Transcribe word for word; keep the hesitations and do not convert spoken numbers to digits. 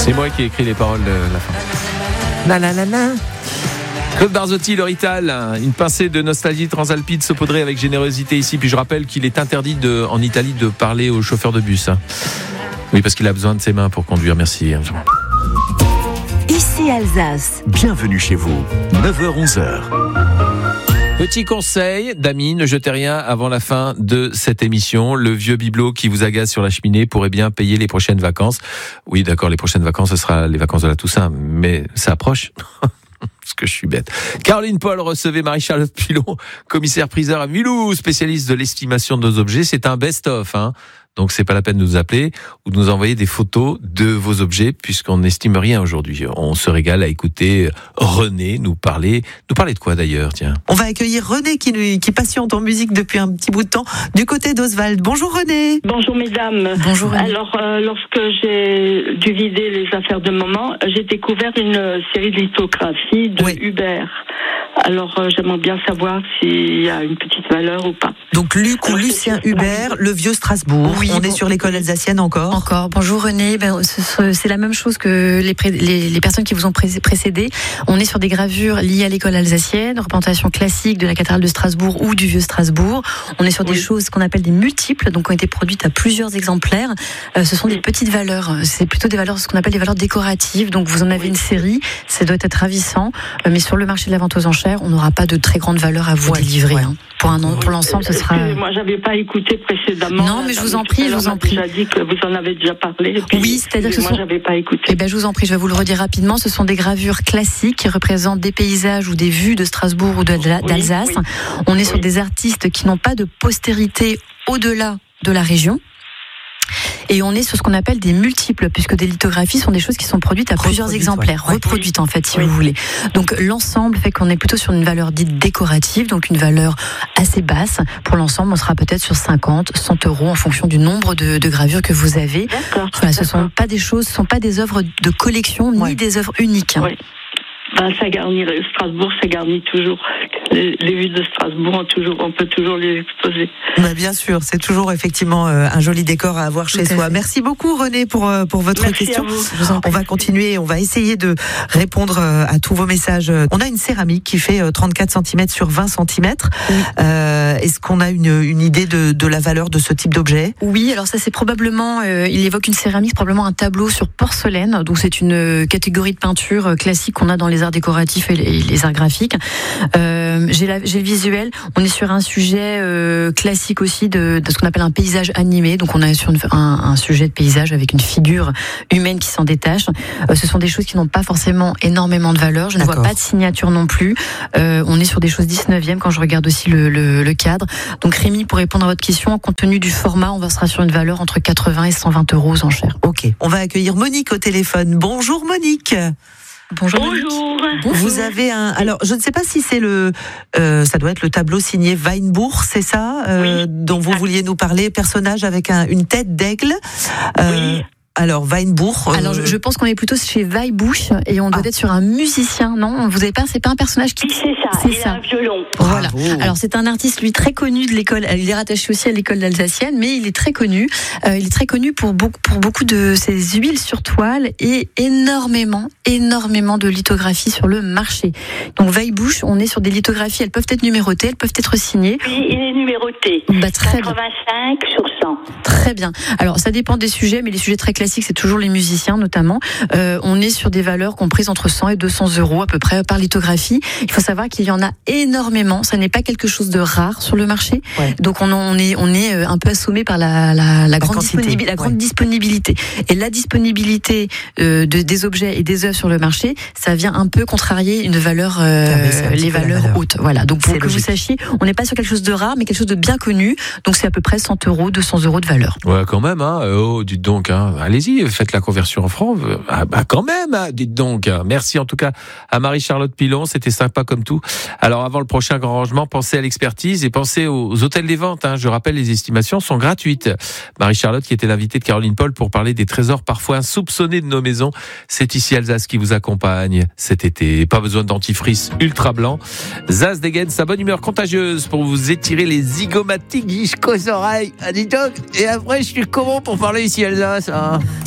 C'est moi qui ai écrit les paroles de la fin. La la la la. Claude Barzotti, le Rital, une pincée de nostalgie transalpine saupoudrée avec générosité ici. Puis je rappelle qu'il est interdit de, en Italie de parler aux chauffeurs de bus. Oui, parce qu'il a besoin de ses mains pour conduire. Merci. Ici Alsace. Bienvenue chez vous. neuf heures onze heures. Petit conseil, d'amis, ne jetez rien avant la fin de cette émission. Le vieux bibelot qui vous agace sur la cheminée pourrait bien payer les prochaines vacances. Oui, d'accord, les prochaines vacances, ce sera les vacances de la Toussaint, mais ça approche. Parce que je suis bête. Caroline Paul recevait Marie-Charlotte Pilon, commissaire-priseur à Mulhouse, spécialiste de l'estimation de nos objets. C'est un best-of, hein. Donc c'est pas la peine de nous appeler ou de nous envoyer des photos de vos objets puisqu'on n'estime rien aujourd'hui. On se régale à écouter René nous parler. Nous parler de quoi d'ailleurs, tiens? On va accueillir René qui, nous, qui patiente en musique depuis un petit bout de temps du côté d'Oswald. Bonjour René. Bonjour mesdames. Bonjour René. Alors euh, lorsque j'ai dû vider les affaires de maman, j'ai découvert une série de lithographies de oui. Hubert. Alors euh, j'aimerais bien savoir s'il y a une petite valeur ou pas. Donc Luc ou Lucien Hubert, le vieux Strasbourg. Oui, on bon, est sur l'école alsacienne encore. Encore. Bonjour René. Ben, c'est la même chose que les, pré- les, les personnes qui vous ont précédé. On est sur des gravures liées à l'école alsacienne, représentation classique de la cathédrale de Strasbourg ou du vieux Strasbourg. On est sur des oui. choses qu'on appelle des multiples, donc ont été produites à plusieurs exemplaires. Euh, ce sont des petites valeurs. C'est plutôt des valeurs, ce qu'on appelle des valeurs décoratives. Donc vous en avez une série. Ça doit être ravissant. Euh, mais sur le marché de la vente aux enchères, on n'aura pas de très grande valeur à vous ouais, délivrer. Ouais. Hein. Pour un pour l'ensemble, ce sera. Moi, j'avais pas écouté précédemment. Non, mais je vous en prie, je vous en prie. J'ai dit que vous en avez déjà parlé. Puis, oui, c'est-à-dire que ce moi, sont... j'avais pas écouté. Eh ben, je vous en prie, je vais vous le redire rapidement. Ce sont des gravures classiques qui représentent des paysages ou des vues de Strasbourg ou de, d'Alsace. Oui, oui. On est oui. sur des artistes qui n'ont pas de postérité au-delà de la région. Et on est sur ce qu'on appelle des multiples, puisque des lithographies sont des choses qui sont produites à plusieurs exemplaires, ouais. reproduites en fait, si oui. vous voulez. Donc l'ensemble fait qu'on est plutôt sur une valeur dite décorative, donc une valeur assez basse. Pour l'ensemble, on sera peut-être sur cinquante, cent euros en fonction du nombre de, de gravures que vous avez. D'accord. Voilà, ce sont pas des choses, ce sont pas des œuvres de collection ni ouais. des œuvres uniques. Oui. Ben, ça garnit Strasbourg, ça garnit toujours. Les, les vues de Strasbourg, on, toujours, on peut toujours les exposer. Ben bien sûr, c'est toujours effectivement euh, un joli décor à avoir chez soi. Merci beaucoup René pour, euh, pour votre Merci question. À vous. Je vous en prie. On va continuer, on va essayer de répondre euh, à tous vos messages. On a une céramique qui fait euh, trente-quatre centimètres sur vingt centimètres. Oui. Euh, est-ce qu'on a une, une idée de, de la valeur de ce type d'objet? Oui, alors ça c'est probablement, euh, il évoque une céramique, probablement un tableau sur porcelaine. Donc c'est une catégorie de peinture classique qu'on a dans les arts décoratifs et les, et les arts graphiques. Euh, j'ai, la, j'ai le visuel. On est sur un sujet euh, classique aussi de, de ce qu'on appelle un paysage animé. Donc on est sur une, un, un sujet de paysage avec une figure humaine qui s'en détache. Euh, ce sont des choses qui n'ont pas forcément énormément de valeur. Je D'accord. ne vois pas de signature non plus. Euh, on est sur des choses dix-neuvième quand je regarde aussi le, le, le cadre. Donc Rémi, pour répondre à votre question, compte tenu du format, on va sera sur une valeur entre quatre-vingts et cent vingt euros aux enchères. Ok. On va accueillir Monique au téléphone. Bonjour Monique. Bonjour. Bonjour. Vous avez un. Alors, je ne sais pas si c'est le. Euh, ça doit être le tableau signé Weinbourg, c'est ça, euh, oui, dont vous vouliez nous parler, personnage avec un, une tête d'aigle. Euh, oui. Alors Weinbourg. Euh... Alors je, je pense qu'on est plutôt chez Weihbuch et on doit ah. être sur un musicien, non? Vous avez pas, c'est pas un personnage qui. Oui, c'est ça. C'est il ça. A un violon. Voilà. Bravo. Alors c'est un artiste lui très connu de l'école. Il est rattaché aussi à l'école alsacienne, mais il est très connu. Euh, il est très connu pour beaucoup pour beaucoup de ses huiles sur toile et énormément, énormément de lithographies sur le marché. Donc Weihbuch, on est sur des lithographies. Elles peuvent être numérotées, elles peuvent être signées. Oui, il est numéroté. Bah, très quatre-vingt-cinq bien. Sur cent. Très bien. Alors ça dépend des sujets, mais les sujets très classique, c'est toujours les musiciens notamment. Euh, on est sur des valeurs comprises entre cent et deux cents euros à peu près par lithographie. Il faut savoir qu'il y en a énormément. Ça n'est pas quelque chose de rare sur le marché. Ouais. Donc on, on est on est un peu assommé par la, la, la, la grande, disponibilité, la grande ouais. disponibilité. Et la disponibilité euh, de, des objets et des œuvres sur le marché, ça vient un peu contrarier une valeur, euh, les valeurs valeur. hautes. Voilà. Donc pour c'est que logique. Vous sachiez, on n'est pas sur quelque chose de rare, mais quelque chose de bien connu. Donc c'est à peu près cent euros, deux cents euros de valeur. Ouais, quand même. Hein. Oh, dites donc. Hein. Allez-y, faites la conversion en francs. Ah, bah quand même, hein, dites donc. Merci en tout cas à Marie-Charlotte Pilon, c'était sympa comme tout. Alors avant le prochain grand rangement, pensez à l'expertise et pensez aux hôtels des ventes. Hein. Je rappelle, les estimations sont gratuites. Marie-Charlotte qui était l'invitée de Caroline Paul pour parler des trésors parfois insoupçonnés de nos maisons. C'est ici Alsace qui vous accompagne cet été. Pas besoin de dentifrice ultra blanc. Zaz dégaine sa bonne humeur contagieuse pour vous étirer les zygomatiques jusqu'aux oreilles. Ah, dis donc. Et après, je suis comment pour parler ici Alsace, hein.